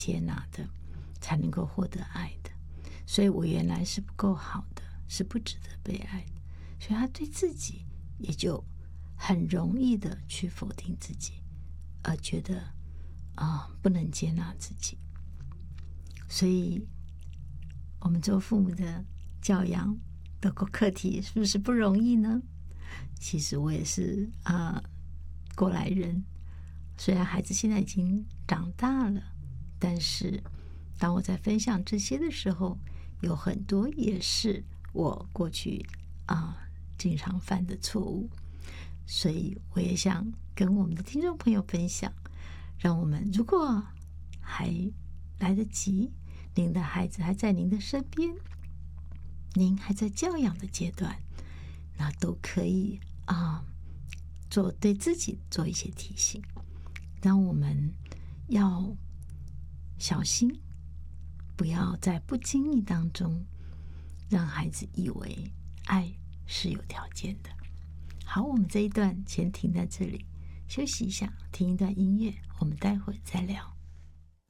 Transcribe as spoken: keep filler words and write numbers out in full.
接纳的，才能够获得爱的。所以我原来是不够好的，是不值得被爱的，所以他对自己也就很容易的去否定自己，而觉得啊、呃、不能接纳自己。所以我们做父母的教养的课题是不是不容易呢？其实我也是啊、呃、过来人，虽然孩子现在已经长大了，但是当我在分享这些的时候，有很多也是我过去啊、呃、经常犯的错误。所以我也想跟我们的听众朋友分享，让我们如果还来得及，您的孩子还在您的身边，您还在教养的阶段，那都可以啊、呃，做对自己做一些提醒。让我们要小心，不要在不经意当中让孩子以为爱是有条件的。好，我们这一段先停在这里，休息一下，听一段音乐，我们待会儿再聊。